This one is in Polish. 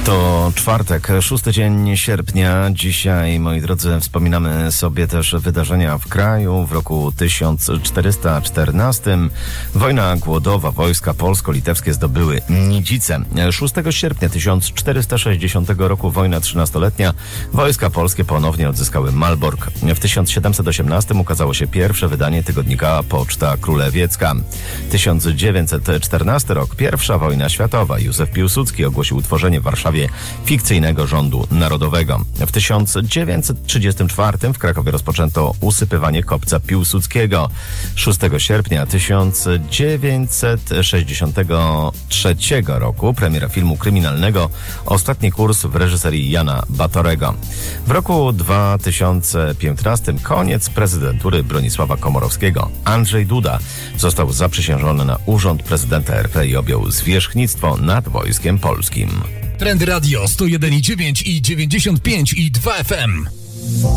To czwartek, 6 dzień sierpnia. Dzisiaj, moi drodzy, wspominamy sobie też wydarzenia w kraju. W roku 1414 wojna głodowa, wojska polsko-litewskie zdobyły Nidzice. 6 sierpnia 1460 roku wojna 13-letnia. Wojska polskie ponownie odzyskały Malbork. W 1718 ukazało się pierwsze wydanie tygodnika Poczta Królewiecka. 1914 rok, pierwsza wojna światowa. Józef Piłsudski ogłosił utworzenie w Warszawie fikcyjnego rządu narodowego. W 1934 w Krakowie rozpoczęto usypywanie kopca Piłsudskiego. 6 sierpnia 1963 roku premiera filmu kryminalnego Ostatni kurs w reżyserii Jana Batorego. W roku 2015 koniec prezydentury Bronisława Komorowskiego. Andrzej Duda został zaprzysiężony na urząd prezydenta RP i objął zwierzchnictwo nad Wojskiem Polskim. Trend Radio 101,9 i 95,2 FM.